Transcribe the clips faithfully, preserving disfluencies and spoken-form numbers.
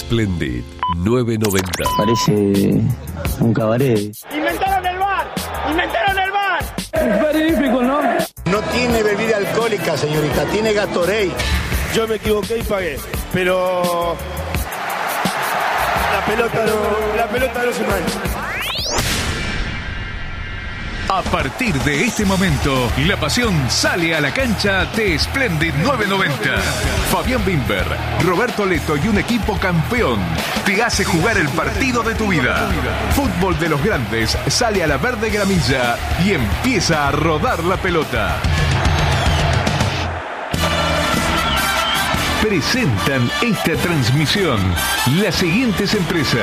Splendid novecientos noventa. Parece un cabaret. ¡Inventaron el bar! ¡Inventaron el bar! Es magnífico, ¿no? No tiene bebida alcohólica, señorita, tiene Gatorade. Yo me equivoqué y pagué, pero la pelota no, la pelota no se mancha. A partir de este momento, la pasión sale a la cancha de Splendid novecientos noventa. Fabián Bimber, Roberto Leto y un equipo campeón te hace jugar el partido de tu vida. Fútbol de los grandes sale a la verde gramilla y empieza a rodar la pelota. Presentan esta transmisión las siguientes empresas: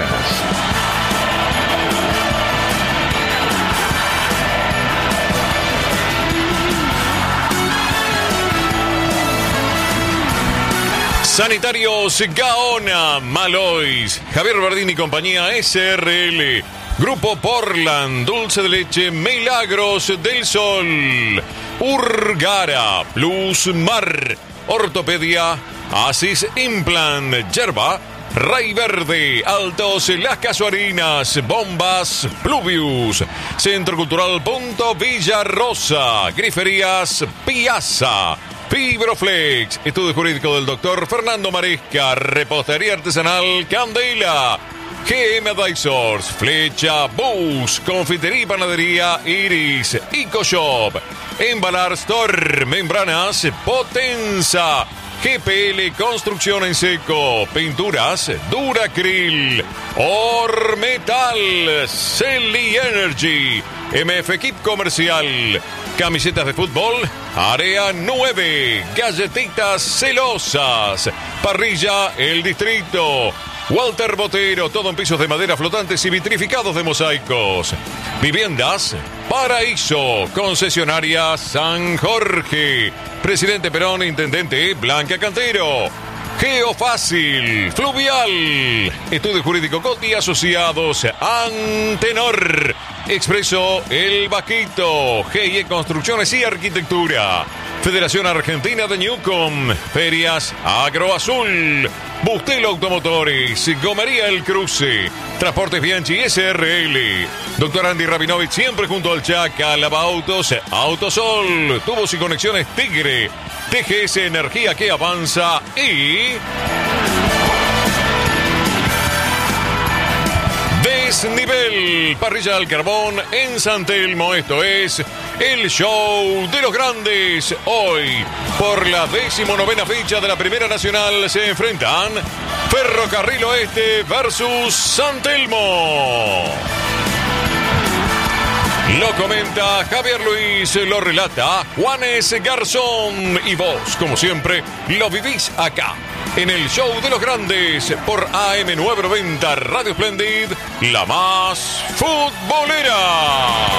Sanitarios Gaona, Malois, Javier Bardini y compañía S R L, Grupo Portland, Dulce de Leche, Milagros del Sol, Urgara, Plus Mar, Ortopedia, Asis Implant, Yerba, Ray Verde, Altos Las Casuarinas, Bombas, Pluvius, Centro Cultural Punto Villarrosa, Griferías Piazza, Fibroflex, estudio jurídico del doctor Fernando Maresca, repostería artesanal Candela, G M Advisors, Flecha Bus, confitería y panadería Iris, EcoShop, Embalar Store, Membranas Potenza, G P L Construcción en Seco, Pinturas Duracril, Ormetal, Celi Energy, M F Kit Comercial, camisetas de fútbol, Área nueve, galletitas celosas, Parrilla El Distrito, Walter Botero, todo en pisos de madera flotantes y vitrificados de mosaicos. Viviendas Paraíso, concesionaria San Jorge, Presidente Perón, Intendente Blanca Cantero. Geofácil, Fluvial, Estudio Jurídico Coti, asociados, Antenor, Expreso El Vaquito, G I E Construcciones y Arquitectura, Federación Argentina de Newcom, Ferias Agroazul, Bustelo Automotores, Gomería El Cruce, Transportes Bianchi S R L, Doctor Andy Rabinovich, siempre junto al Chaca, Lavautos, Autosol, Tubos y Conexiones Tigre, T G S Energía que avanza y Desnivel, Parrilla al Carbón en San Telmo. Esto es el show de los grandes. Hoy, por la decimonovena fecha de la Primera Nacional, se enfrentan Ferrocarril Oeste versus San Telmo. Lo comenta Javier Luis, lo relata Juanes Garzón. Y vos, como siempre, lo vivís acá, en el show de los grandes, por A M novecientos noventa Radio Splendid, la más futbolera.